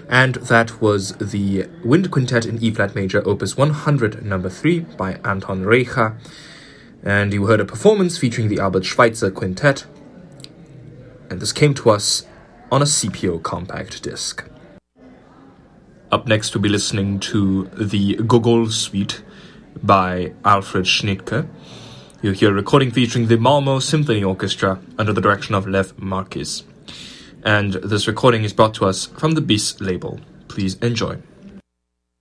And that was the Wind Quintet in E-flat major, opus 100, number 3, by Anton Reicha. And you heard a performance featuring the Albert Schweitzer Quintet. And this came to us on a CPO compact disc. Up next, we'll be listening to the Gogol Suite by Alfred Schnittke. You'll hear a recording featuring the Malmö Symphony Orchestra under the direction of Lev Marquis. And this recording is brought to us from the BIS label. Please enjoy.